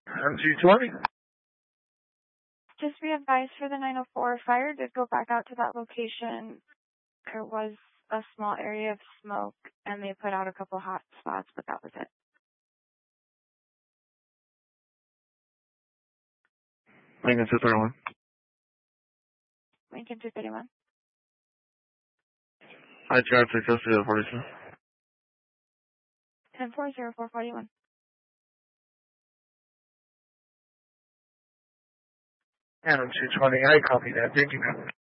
M220. Just be advised for the 904 fire did go back out to that location. There was a small area of smoke and they put out a couple hot spots, but that was it. Lincoln 231. Lincoln 231. Hi, Charlie 60242. 10-4-0-4-41. M220, I copy that. Thank you, ma'am.